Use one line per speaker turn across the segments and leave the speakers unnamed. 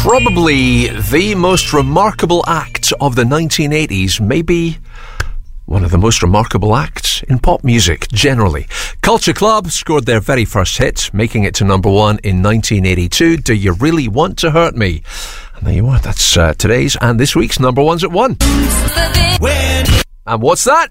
Probably the most remarkable act of the 1980s, maybe one of the most remarkable acts in pop music generally. Culture Club scored their very first hit, making it to number one in 1982. Do You Really Want to Hurt Me? And there you are, that's today's and this week's number ones at one. And what's that?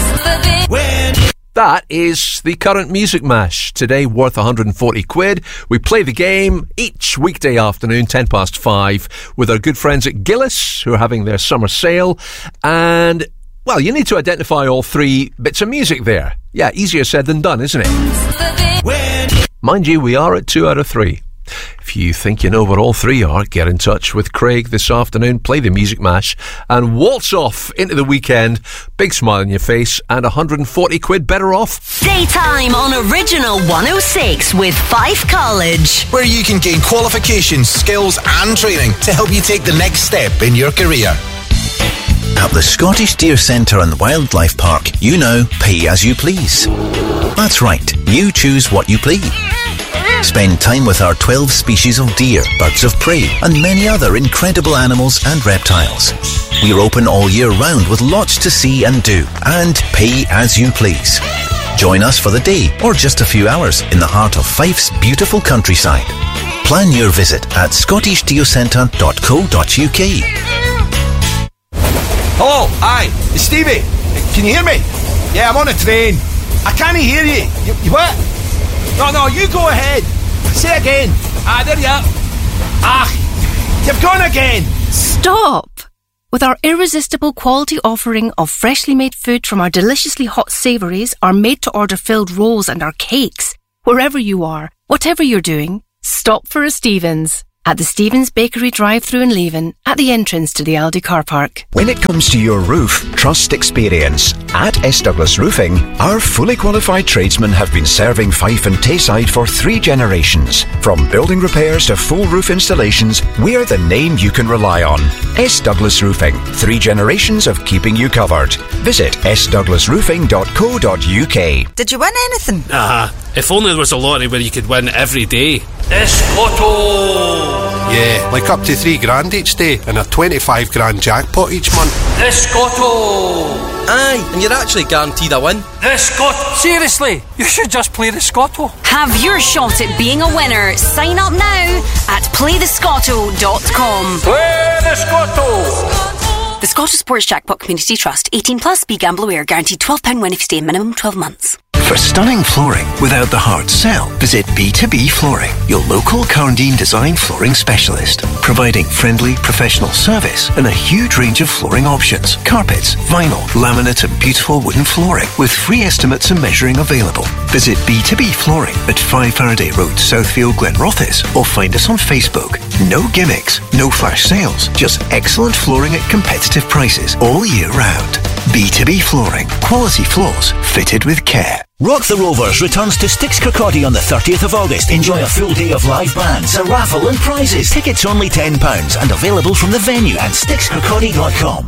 That is the current Music Mash. Today worth 140 quid. We play the game each weekday afternoon, 5:10, with our good friends at Gillis, who are having their summer sale. And, well, you need to identify all three bits of music there. Yeah, easier said than done, isn't it? Mind you, we are at 2 out of 3. If you think you know what all three are, get in touch with Craig this afternoon, play the Music Mash, and waltz off into the weekend. Big smile on your face and 140 quid better off.
Daytime on Original 106 with Fife College,
where you can gain qualifications, skills and training to help you take the next step in your career.
At the Scottish Deer Centre and Wildlife Park, you now pay as you please. That's right, you choose what you please. Spend time with our 12 species of deer, birds of prey, and many other incredible animals and reptiles. We're open all year round with lots to see and do, and pay as you please. Join us for the day or just a few hours in the heart of Fife's beautiful countryside. Plan your visit at scottishdeercentre.co.uk.
Hello, aye, it's Stevie. Can you hear me? Yeah, I'm on a train. I can't hear you. You what? No, you go ahead. Say again. There you are. You've gone again.
Stop! With our irresistible quality offering of freshly made food from our deliciously hot savouries, our made-to-order filled rolls and our cakes, wherever you are, whatever you're doing, stop for a Stevens. At the Stevens Bakery drive-thru in Leven, at the entrance to the Aldi car park.
When it comes to your roof, trust experience. At S. Douglas Roofing, our fully qualified tradesmen have been serving Fife and Tayside for 3 generations. From building repairs to full roof installations, we're the name you can rely on. S. Douglas Roofing, 3 generations of keeping you covered. Visit sdouglasroofing.co.uk.
Did you win anything?
If only there was a lottery where you could win every day. Escotto!
Yeah, like up to 3 grand each day and a 25 grand jackpot each month.
Escotto!
Aye, and you're actually guaranteed a win.
Escotto! Seriously, you should just play the Scotto.
Have your shot at being a winner. Sign up now at playthescotto.com.
Play the Scotto!
The Scottish Sports Jackpot Community Trust. 18 plus. Be gamble aware. Guaranteed £12 win if you stay minimum 12 months.
For stunning flooring without the hard sell, visit B2B Flooring, your local Carndine design flooring specialist, providing friendly, professional service and a huge range of flooring options, carpets, vinyl, laminate and beautiful wooden flooring with free estimates and measuring available. Visit B2B Flooring at 5 Faraday Road, Southfield, Glenrothes, or find us on Facebook. No gimmicks, no flash sales, just excellent flooring at competitive prices all year round. B2B Flooring, quality floors fitted with care.
Rock the Rovers returns to Styx Kirkcaldy on the 30th of August. Enjoy a full day of live bands, a raffle and prizes. Tickets only £10 and available from the venue at styxkirkcaldy.com.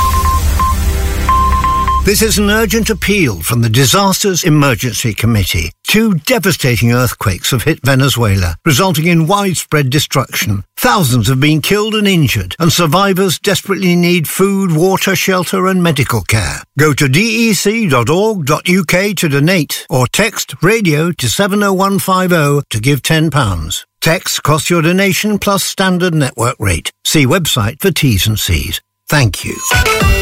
This is an urgent appeal from the Disasters Emergency Committee. 2 devastating earthquakes have hit Venezuela, resulting in widespread destruction. Thousands have been killed and injured, and survivors desperately need food, water, shelter and medical care. Go to dec.org.uk to donate, or text radio to 70150 to give £10. Text costs your donation plus standard network rate. See website for T's and C's. Thank you.